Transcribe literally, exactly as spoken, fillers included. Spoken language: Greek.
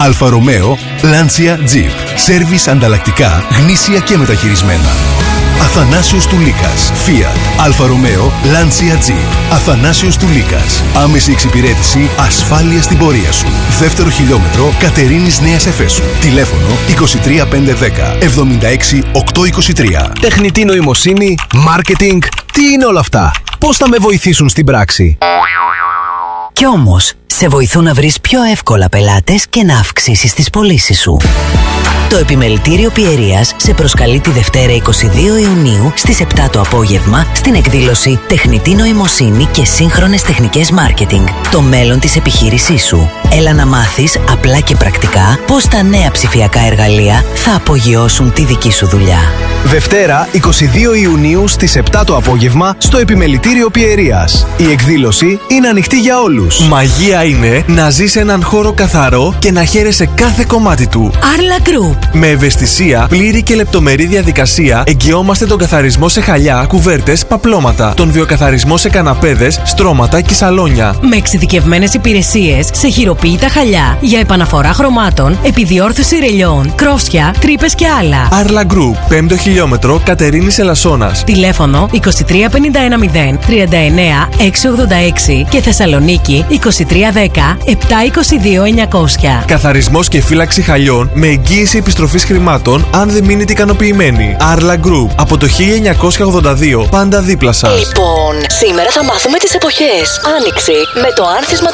Αλφα Ρωμαίο, Lancia Jeep. Σέρβις ανταλλακτικά, γνήσια και μεταχειρισμένα. Αθανάσιος Τουλίκας, Fiat, Αλφα Ρωμαίο, Lancia Jeep. Αθανάσιος Τουλίκας. Άμεση εξυπηρέτηση, ασφάλεια στην πορεία σου. Δεύτερο χιλιόμετρο, Κατερίνης Νέας Εφέσου. Τηλέφωνο είκοσι τρία πεντακόσια δέκα εβδομήντα έξι οκτακόσια είκοσι τρία. Τεχνητή νοημοσύνη, marketing, τι είναι όλα αυτά? Πώς θα με βοηθήσουν στην πράξη? Κι όμως, σε βοηθούν να βρεις πιο εύκολα πελάτες και να αυξήσεις τις πωλήσεις σου. Το Επιμελητήριο Πιερίας σε προσκαλεί τη Δευτέρα είκοσι δύο Ιουνίου στις επτά το απόγευμα στην εκδήλωση «Τεχνητή νοημοσύνη και σύγχρονες τεχνικές μάρκετινγκ. Το μέλλον της επιχείρησής σου». Έλα να μάθεις απλά και πρακτικά πώς τα νέα ψηφιακά εργαλεία θα απογειώσουν τη δική σου δουλειά. Δευτέρα είκοσι δύο Ιουνίου στις επτά το απόγευμα στο Επιμελητήριο Πιερίας. Η εκδήλωση είναι ανοιχτή για όλους. Μαγεία είναι να ζεις έναν χώρο καθαρό και να χαίρεσαι κάθε κομμάτι του. Arla Group. Με ευαισθησία, πλήρη και λεπτομερή διαδικασία εγγυόμαστε τον καθαρισμό σε χαλιά, κουβέρτες, παπλώματα, τον βιοκαθαρισμό σε καναπέδες, στρώματα και σαλόνια. Με εξειδικευμένες υπηρεσίες σε χειροποίητα χαλιά για επαναφορά χρωμάτων, επιδιόρθωση ρελιών, κρόσια, τρύπες και άλλα. Arla Group, πέμπτο χιλιόμετρο, Κατερίνης Ελασσόνας. Τηλέφωνο είκοσι τρία πενήντα ένα μηδέν τριάντα εννέα εξακόσια ογδόντα έξι και Θεσσαλονίκη είκοσι τρία δέκα επτακόσια είκοσι δύο εννιακόσια. Καθαρισμός και φύλαξη χαλιών με εγγύηση επιστροφής χρημάτων αν δεν μείνετε ικανοποιημένοι. Arla Group, από το χίλια εννιακόσια ογδόντα δύο, πάντα δίπλα σας. Λοιπόν, σήμερα θα μάθουμε τις εποχές. Άνοιξη με το άνθισμα